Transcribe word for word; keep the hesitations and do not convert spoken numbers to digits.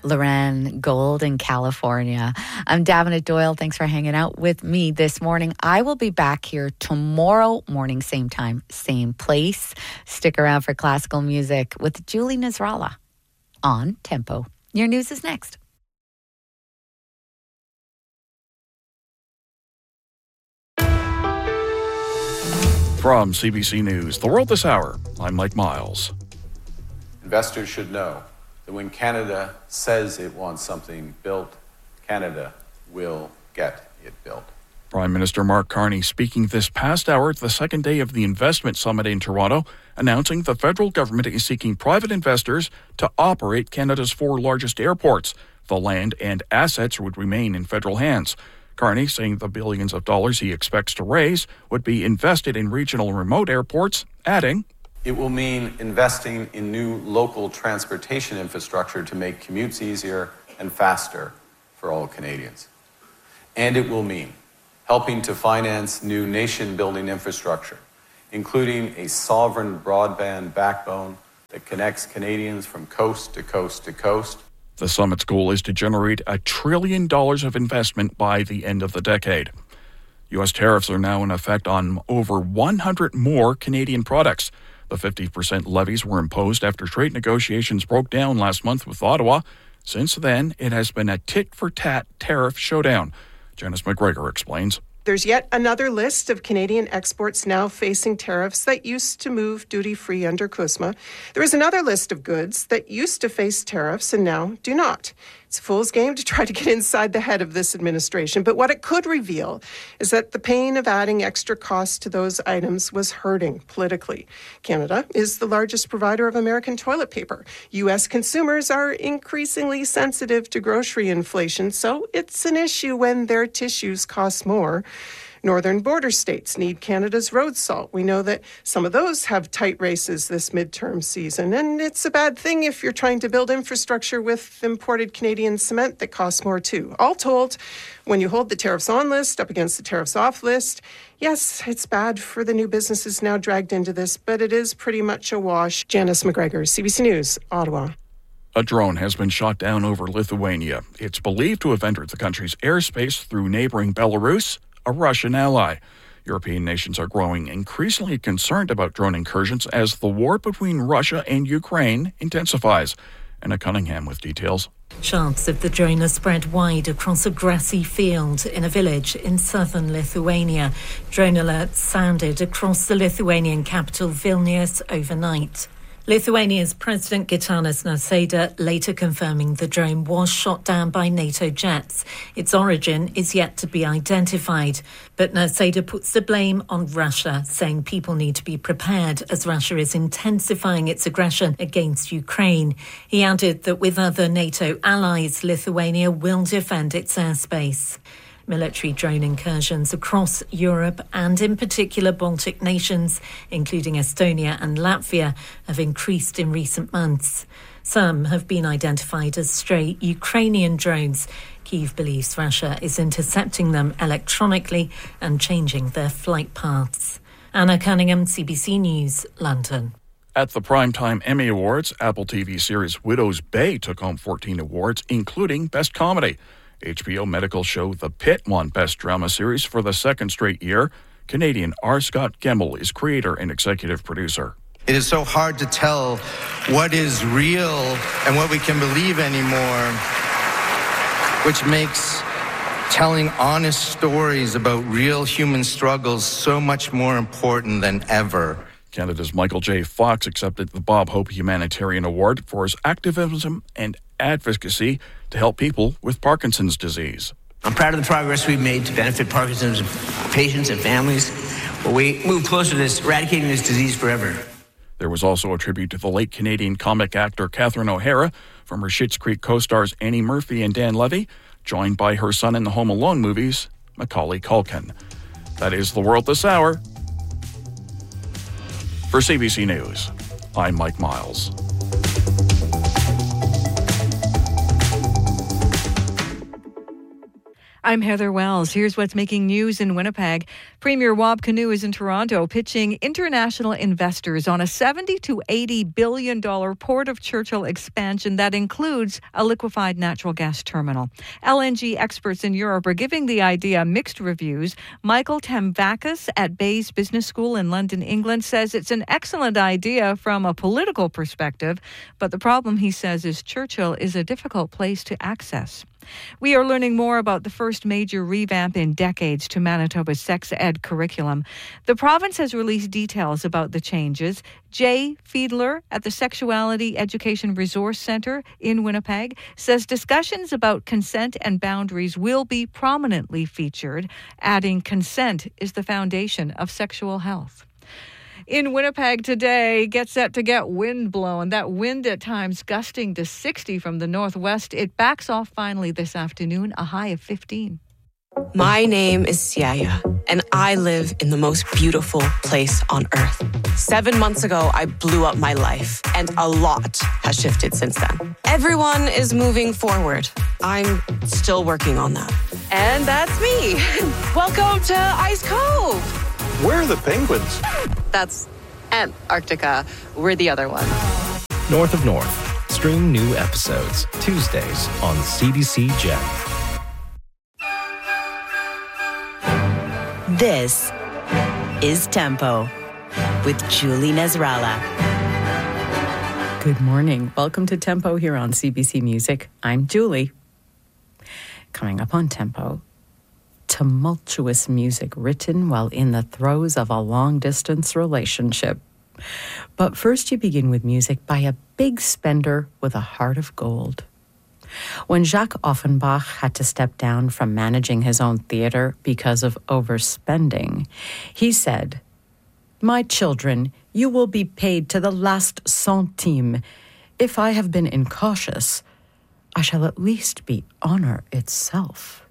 Loren Gold in California. I'm Davenant Doyle. Thanks for hanging out with me this morning. I will be back here tomorrow morning, same time, same place. Stick around for classical music with Julie Nasrallah on Tempo. Your news is next. From C B C News, The World This Hour, I'm Mike Miles. Investors should know that when Canada says it wants something built, Canada will get it built. Prime Minister Mark Carney speaking this past hour at the second day of the Investment Summit in Toronto, announcing the federal government is seeking private investors to operate Canada's four largest airports. The land and assets would remain in federal hands. Carney saying the billions of dollars he expects to raise would be invested in regional and remote airports, adding, "It will mean investing in new local transportation infrastructure to make commutes easier and faster for all Canadians. And it will mean helping to finance new nation-building infrastructure, including a sovereign broadband backbone that connects Canadians from coast to coast to coast." The summit's goal is to generate a trillion dollars of investment by the end of the decade. U S tariffs are now in effect on over one hundred more Canadian products. The fifty percent levies were imposed after trade negotiations broke down last month with Ottawa. Since then, it has been a tit-for-tat tariff showdown. Janice McGregor explains. There's yet another list of Canadian exports now facing tariffs that used to move duty-free under C U S M A. There is another list of goods that used to face tariffs and now do not. It's a fool's game to try to get inside the head of this administration, but what it could reveal is that the pain of adding extra costs to those items was hurting politically. Canada is the largest provider of American toilet paper. U S consumers are increasingly sensitive to grocery inflation, so it's an issue when their tissues cost more. Northern border states need Canada's road salt. We know that some of those have tight races this midterm season, and it's a bad thing if you're trying to build infrastructure with imported Canadian cement that costs more too. All told, when you hold the tariffs on list up against the tariffs off list, yes, it's bad for the new businesses now dragged into this, but it is pretty much a wash. Janice McGregor, C B C News, Ottawa. A drone has been shot down over Lithuania. It's believed to have entered the country's airspace through neighboring Belarus, a Russian ally. European nations are growing increasingly concerned about drone incursions as the war between Russia and Ukraine intensifies. Anna Cunningham with details. Shots of the drone are spread wide across a grassy field in a village in southern Lithuania. Drone alerts sounded across the Lithuanian capital Vilnius overnight. Lithuania's President Gitanas Nausėda later confirming the drone was shot down by NATO jets. Its origin is yet to be identified, but Nausėda puts the blame on Russia, saying people need to be prepared as Russia is intensifying its aggression against Ukraine. He added that with other NATO allies, Lithuania will defend its airspace. Military drone incursions across Europe and in particular Baltic nations, including Estonia and Latvia, have increased in recent months. Some have been identified as stray Ukrainian drones. Kyiv believes Russia is intercepting them electronically and changing their flight paths. Anna Cunningham, C B C News, London. At the Primetime Emmy Awards, Apple T V series Widow's Bay took home fourteen awards, including Best Comedy. H B O medical show The Pit won Best Drama Series for the second straight year. Canadian R. Scott Gemmell is creator and executive producer. It is so hard to tell what is real and what we can believe anymore, which makes telling honest stories about real human struggles so much more important than ever. Canada's Michael J. Fox accepted the Bob Hope Humanitarian Award for his activism and advocacy to help people with Parkinson's disease. I'm proud of the progress we've made to benefit Parkinson's patients and families, where we move closer to this, eradicating this disease forever. There was also a tribute to the late Canadian comic actor Catherine O'Hara from her Schitt's Creek co-stars Annie Murphy and Dan Levy, joined by her son in the Home Alone movies, Macaulay Culkin. That is The World This Hour. For C B C News, I'm Mike Miles. I'm Heather Wells. Here's what's making news in Winnipeg. Premier Wab Kinew is in Toronto pitching international investors on a seventy to eighty billion dollars Port of Churchill expansion that includes a liquefied natural gas terminal. L N G experts in Europe are giving the idea mixed reviews. Michael Tamvakis at Bayes Business School in London, England, says it's an excellent idea from a political perspective, but the problem, he says, is Churchill is a difficult place to access. We are learning more about the first major revamp in decades to Manitoba's sex ed curriculum. The province has released details about the changes. Jay Fiedler at the Sexuality Education Resource Centre in Winnipeg says discussions about consent and boundaries will be prominently featured, adding consent is the foundation of sexual health. In Winnipeg today, get set to get wind blown. That wind at times gusting to sixty from the northwest. It backs off finally this afternoon, a high of fifteen. My name is Siaya, and I live in the most beautiful place on earth. Seven months ago, I blew up my life, and a lot has shifted since then. Everyone is moving forward. I'm still working on that. And that's me. Welcome to Ice Cove. Where are the penguins? That's Antarctica. We're the other one. North of North. Stream new episodes Tuesdays on C B C Gem. This is Tempo with Julie Nasrallah. Good morning. Welcome to Tempo here on C B C Music. I'm Julie. Coming up on Tempo, tumultuous music written while in the throes of a long-distance relationship. But first you begin with music by a big spender with a heart of gold. When Jacques Offenbach had to step down from managing his own theater because of overspending, he said, "My children, you will be paid to the last centime. If I have been incautious, I shall at least be honor itself."